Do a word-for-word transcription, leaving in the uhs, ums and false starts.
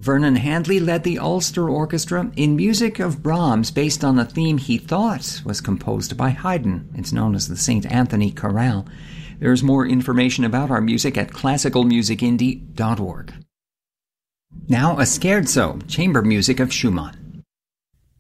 Vernon Handley led the Ulster Orchestra in music of Brahms based on a theme he thought was composed by Haydn. It's known as the Saint Anthony Chorale. There's more information about our music at classical music indie dot org. Now a scherzo, chamber music of Schumann.